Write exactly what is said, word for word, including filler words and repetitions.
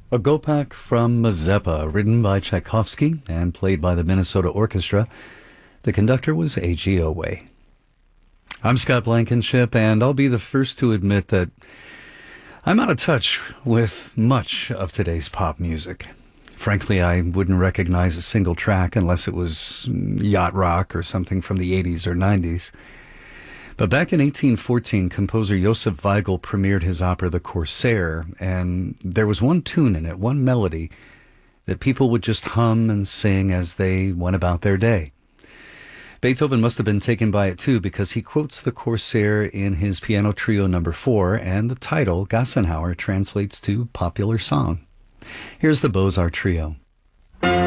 A Gopak from Mazeppa, written by Tchaikovsky and played by the Minnesota Orchestra. The conductor was A G. Oway. I'm Scott Blankenship, and I'll be the first to admit that I'm out of touch with much of today's pop music. Frankly, I wouldn't recognize a single track unless it was yacht rock or something from the eighties or nineties. But back in eighteen fourteen, composer Josef Weigl premiered his opera The Corsair, and there was one tune in it, one melody, that people would just hum and sing as they went about their day. Beethoven must have been taken by it too, because he quotes The Corsair in his Piano Trio number four, and the title, Gassenhauer, translates to popular song. Here's the Beaux-Arts Trio.